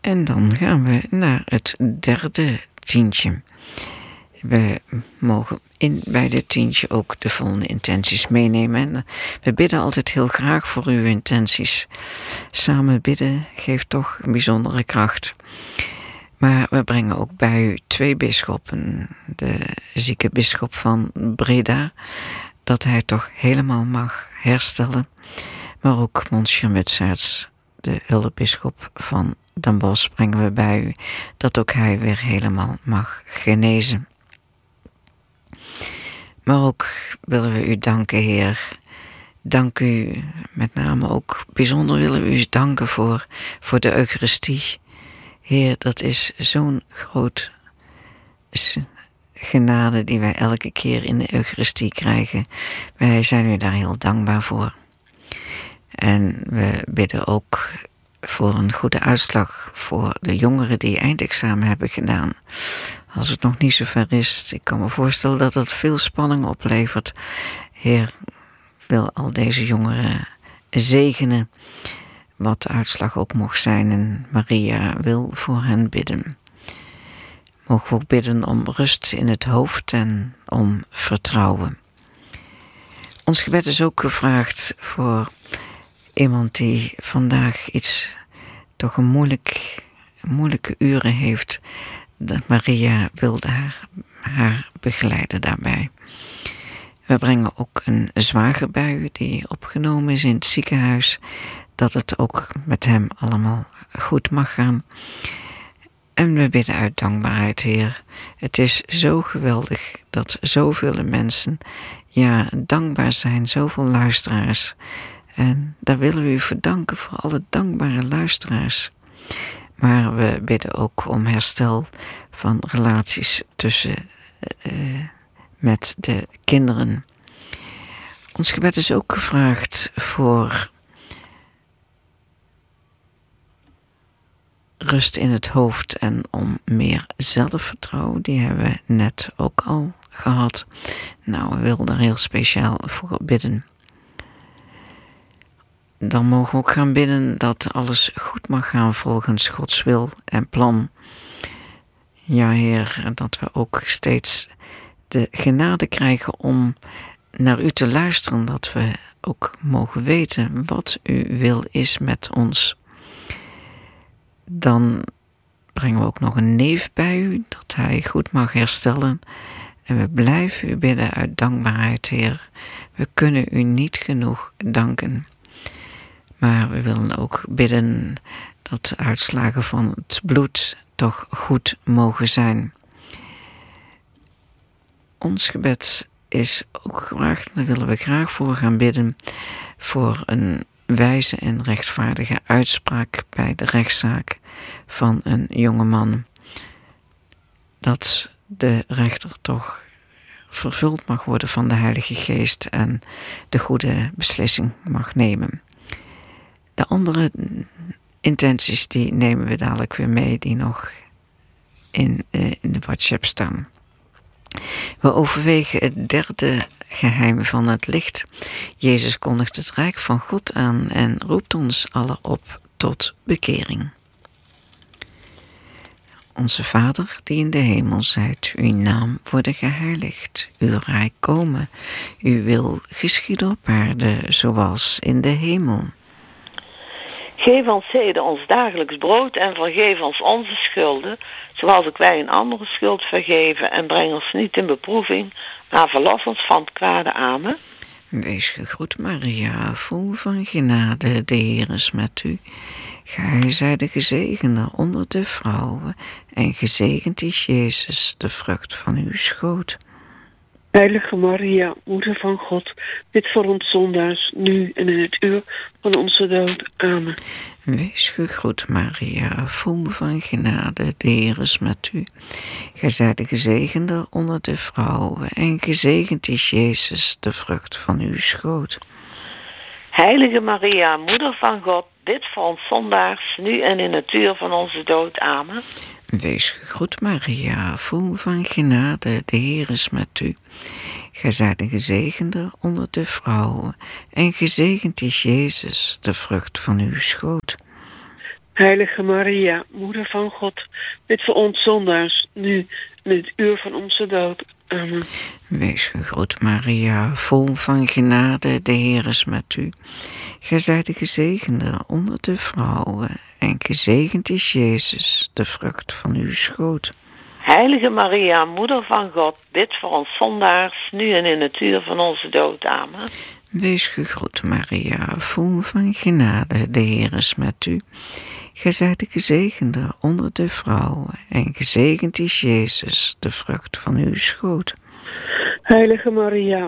En dan gaan we naar het derde tientje. We mogen bij dit tientje ook de volgende intenties meenemen. En we bidden altijd heel graag voor uw intenties. Samen bidden geeft toch een bijzondere kracht. Maar we brengen ook bij u 2 bisschoppen. De zieke bisschop van Breda, dat hij toch helemaal mag herstellen. Maar ook Monsieur Mutsaerts, de hulpbisschop van Den Bosch, brengen we bij u, dat ook hij weer helemaal mag genezen. Maar ook willen we u danken, Heer. Dank u, met name ook bijzonder willen we u danken voor de Eucharistie. Heer, dat is zo'n groot genade die wij elke keer in de Eucharistie krijgen. Wij zijn u daar heel dankbaar voor. En we bidden ook voor een goede uitslag voor de jongeren die eindexamen hebben gedaan. Als het nog niet zo ver is, ik kan me voorstellen dat het veel spanning oplevert. Heer, wil al deze jongeren zegenen, wat de uitslag ook mocht zijn. En Maria wil voor hen bidden. Mogen we ook bidden om rust in het hoofd en om vertrouwen. Ons gebed is ook gevraagd voor iemand die vandaag toch een moeilijke uren heeft. Maria wilde haar begeleiden daarbij. We brengen ook een zwager bij u die opgenomen is in het ziekenhuis. Dat het ook met hem allemaal goed mag gaan. En we bidden uit dankbaarheid, Heer. Het is zo geweldig dat zoveel mensen dankbaar zijn, zoveel luisteraars. En daar willen we u voor danken voor alle dankbare luisteraars. Maar we bidden ook om herstel van relaties met de kinderen. Ons gebed is ook gevraagd voor rust in het hoofd en om meer zelfvertrouwen. Die hebben we net ook al gehad. Nou, we willen daar heel speciaal voor bidden. Dan mogen we ook gaan bidden dat alles goed mag gaan volgens Gods wil en plan. Ja, Heer, dat we ook steeds de genade krijgen om naar u te luisteren. Dat we ook mogen weten wat uw wil is met ons. Dan brengen we ook nog een neef bij u, dat hij goed mag herstellen. En we blijven u bidden uit dankbaarheid, Heer. We kunnen u niet genoeg danken. Maar we willen ook bidden dat de uitslagen van het bloed toch goed mogen zijn. Ons gebed is ook gevraagd, daar willen we graag voor gaan bidden, voor een wijze en rechtvaardige uitspraak bij de rechtszaak van een jongeman. Dat de rechter toch vervuld mag worden van de Heilige Geest en de goede beslissing mag nemen. De andere intenties die nemen we dadelijk weer mee, die nog in de WhatsApp staan. We overwegen het derde geheim van het licht. Jezus kondigt het rijk van God aan en roept ons allen op tot bekering. Onze Vader, die in de hemel zijt, uw naam worden geheiligd, uw rijk komen, uw wil geschieden op aarde, zoals in de hemel. Geef ons heden ons dagelijks brood en vergeef ons onze schulden, zoals ook wij een andere schuld vergeven. En breng ons niet in beproeving, maar verlos ons van het kwade. Amen. Wees gegroet, Maria, vol van genade, de Heer is met u. Gij zijt de gezegende onder de vrouwen, en gezegend is Jezus, de vrucht van uw schoot. Heilige Maria, Moeder van God, bid voor ons zondaars, nu en in het uur van onze dood. Amen. Wees gegroet, Maria, vol van genade, de Heer is met u. Gij zijt de gezegende onder de vrouwen, en gezegend is Jezus, de vrucht van uw schoot. Heilige Maria, Moeder van God, bid voor ons zondaars, nu en in het uur van onze dood. Amen. Wees gegroet, Maria, vol van genade, de Heer is met u. Gij zijt de gezegende onder de vrouwen, en gezegend is Jezus, de vrucht van uw schoot. Heilige Maria, Moeder van God, bid voor ons zondaars, nu en in het uur van onze dood. Amen. Wees gegroet, Maria, vol van genade, de Heer is met u. Gij zijt de gezegende onder de vrouwen, en gezegend is Jezus, de vrucht van uw schoot. Heilige Maria, Moeder van God, bid voor ons zondaars, nu en in het uur van onze dood. Amen. Wees gegroet, Maria, vol van genade, de Heer is met u. Gij zijt de gezegende onder de vrouwen, en gezegend is Jezus, de vrucht van uw schoot. Heilige Maria,